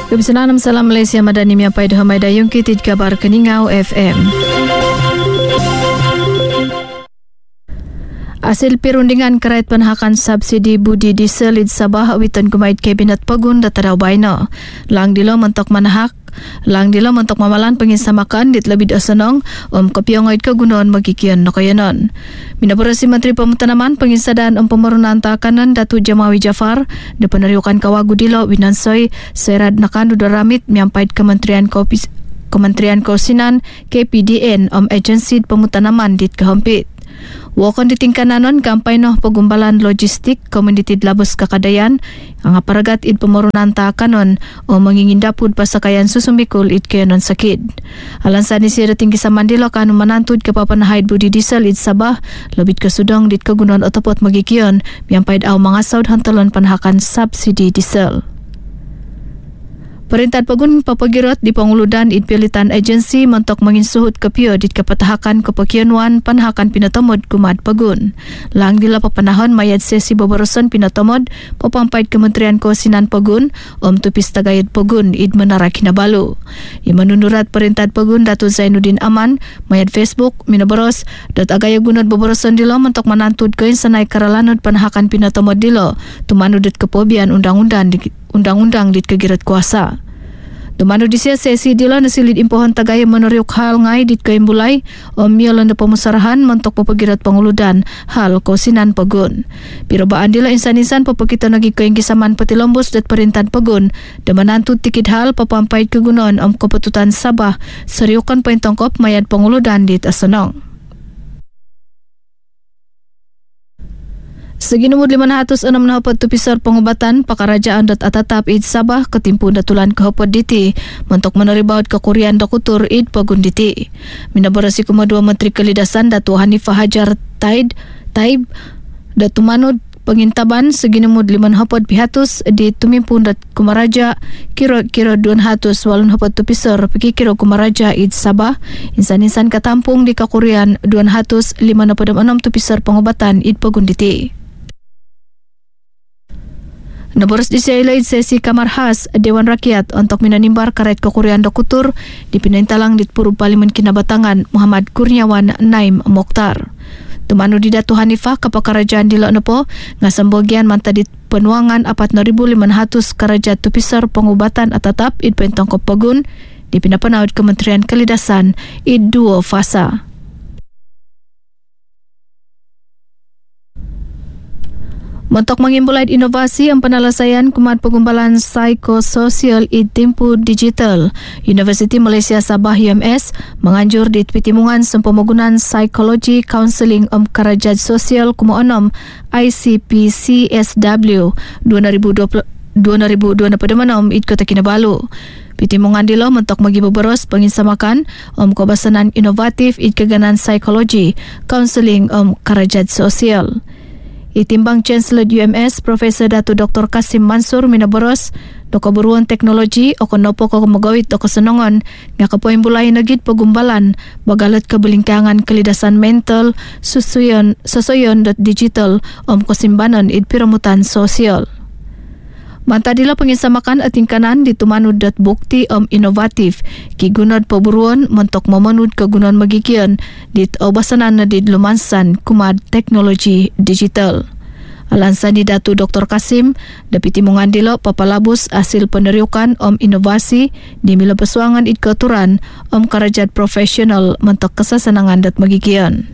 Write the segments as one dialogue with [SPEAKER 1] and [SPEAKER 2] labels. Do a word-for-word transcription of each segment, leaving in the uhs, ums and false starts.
[SPEAKER 1] Kebiasaan Salam Malaysia Madani Miapai Dahamai Dayung Kitid Kabar Keningau F M. Hasil perundingan kerajaan penhakan subsidi budi diesel di Sabah witan kumait kabinet Pegun dataraw baino. Lang dilo mentok manahak lang dilo mentok mamalan pengisamakan dit lebih asenong om kopiongait kegunaan magikian nakayanon. Minaborasi Menteri Pemutanaman pengisadaan om pemerunan takanan Datu Jamawi Jafar de peneriukan kawagu dilo Winansoy serad nakan udaramit miampait Kementerian Kopi Kementerian Keusinan K P D N om agensi pemutanaman dit kehampit. Wakon ditingkananon kampay noh pagumbalan logistik komuniti labos kakadayan ang aparagat id pemerunan takanon o mangingindapud pasakayan susumikul id kayanon sakit. Alansan ni sira tinggi sa Mandilo kanu manantud kapapanahid budi diesel id Sabah lebit kasudong dit kagunon otopot magikiyon miampaid aw mga saud hantalon panhakan subsidi diesel. Perintah Pegun papagirot di panguludan id pilitan agensi mentok manginsuhut kepio dit kapatahakan kepakianuan panhakan pinatomod kumad Pegun. Lang dila papanahon mayad sesi baborosan pinatomod papampait Kementerian Keusinan Pegun om tupis tagayad Pegun id Menara Kinabalu. I manunurat Perintah Pegun Datu Zainuddin Aman mayad Facebook minaboros dot agaya gunod baborosan dilo mentok manantud kain sanay karalanod panhakan pinatomod dilo tumanudut kepobian undang-undang di undang-undang dit kegirat kuasa. Dumano di siya sesi dila nasilid impohon tagaya menuriuk hal ngay dit kaimbulay o miyalan na pamusarahan mentok papagirat panguludan hal Keusinan Pegun. Pirobaan dila insan-insan papakita nagi kaing kisaman patilombos dat Perintah Pegun da manantut tikid hal papampait kegunon om kepututan Sabah seriukan paintongkop mayad panguludan dit asanong. Seginumud lima ratus enam na hapot tupisar pengobatan pakarajaan dat atatap id Sabah ketimpu datulan kehapot diti mentok meneribaut kekurian dokutur id Pegun diti. Minaborasi kumadua Menteri Kelidasan Datu Hanifah Hajar Taib Taib Datu Manud pengintaban seginumud lima hapot pihatus di tumimpun dat kumaraja kira-kira dua ratus walun hapot tupisar pikikiro kumaraja id Sabah insan-insan katampung di kakurian dua ratus lima puluh enam tupisar pengobatan id Pegun diti. Naboros di siya sesi Kamar Khas Dewan Rakyat untuk minanimbar karet kekurian dokutur di Pinentalang dit Puru Parlimen Kinabatangan Muhammad Kurniawan Naim Mokhtar. Tumanu di Datu Hanifah kapakarajaan di Loknepo ngasambogian mantadit penuangan apat ribu lima ratus karajat tupisar pengobatan atatap id Pentongkop Pegun di pinapanaud Kementerian Kelidasan id dua fasa. Mentok mengimbulai inovasi yang penyelesaian kumat pengumbalan psikososial id tempu digital. Universiti Malaysia Sabah U M S menganjur di pitimungan sempemogunan psikologi counseling om karajat sosial kumonom I C P C S W dua ribu dua puluh enam id Kota Kinabalu. Pitimungan dilo mentok magi beberos penginsamakan om kebasanan inovatif id keganan psikologi counseling om karajat sosial. Itimbang Chancellor U M S Profesor Datu Doktor Kasim Mansur minaboros do kaburuan teknologi o konopo ko magawit o kasenongon nga kapoy bulay nagit pagumbalan bagalat kabelingkangan kelidasan mental susuyon sosoyon dot digital om kasimbanan id piramutan sosial. Mantadila pengisamakan atingkanan di tumanud dat bukti om inovatif ki gunod paburuan mentok memenud kegunaan magikian dit obasanan na dit lumansan kumad teknologi digital. Alansan di Datu Doktor Kasim dapiti mungandilo papalabus hasil peneriukan om inovasi di mila pesuangan id keturan om karajat profesional mentok kesasanangan dat magikian.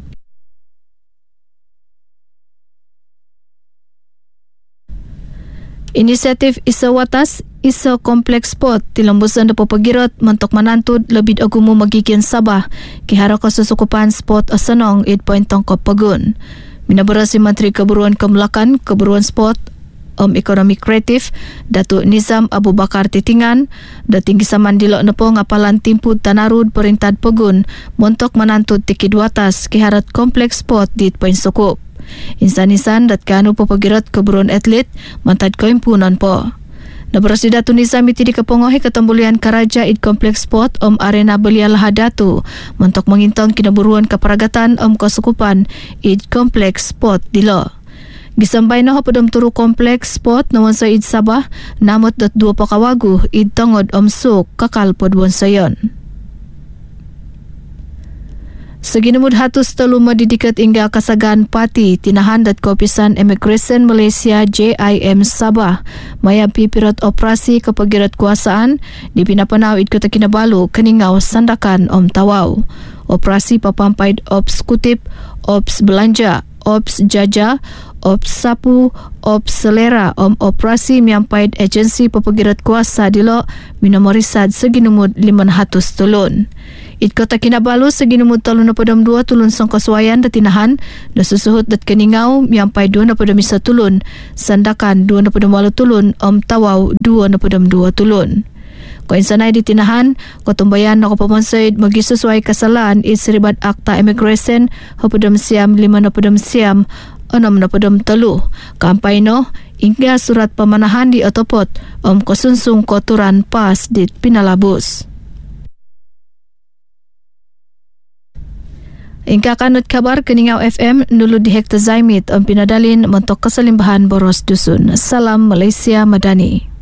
[SPEAKER 1] Inisiatif Isa Watas Isa Kompleks Sport tilambusan da papagirot mentok manantud lebih agumo magikian Sabah kihara kasusukupan sport asanong id Pentongkop Pegun. Minaborasi Menteri Keburuan Kemelakan Keburuan Sport Om Ekonomi Kreatif Datuk Nizam Abu Bakar Titingan da tinggi saman di Loknepo ngapalan timpud tanarud Perintah Pegun mentok manantud tikid watas kiharat Kompleks Sport di Pensukup. Insan-insan dat kanu papagirat keburuan atlet mantad kaimpunan po. Naberasi Datu Nizam iti dikapongohi ketembulian karaja id Kompleks Sport om Arena Belia Lahadatu mentok mengintong kinaburuan keperagatan om kasukupan id Kompleks Sport dilo. Gisambay na hapadam turu kompleks spot na wansa id Sabah, namot dat dua pakawagu id tangod omsuk kakal pod wansayon. Sa ginamud hatos telu madidikat ingga kasagan pati tinahan dat Kopisan Immigration Malaysia J I M Sabah mayab pipirat operasi kapagirat kuasaan di pinapanaw id kota Kinabalu kaningaw sandakan om tawaw. Operasi papampaid ops kutip, ops belanja, ops jaja, ops sapu, ops selera om operasi miampaid agensi papagirat kuasa dilo minomorisad sa ginamud liman hatos tulun. It kota Kinabalu sa ginumod talo na padam dua tulun sang kaswayan da tinahan na susuhot dat kaningaw miyampay dua na padam isa tulun, sandakan dua na padam walo tulun, om tawaw dua na padam dua tulun. Kung insanay di tinahan, katumbayan na kapamansayd magisusway kasalaan is ribat akta immigration hapadam siyam lima na padam siyam onam na padam talo. Kampay no, ingga surat pamanahan di otopot om kasunsung koturan pas dit pinalabos. Ingka kanut kabar Kaningaw F M nulu di Hekta Zaimit ang pinadalin montok kasalimbahan Boros Dusun. Salam Malaysia Madani.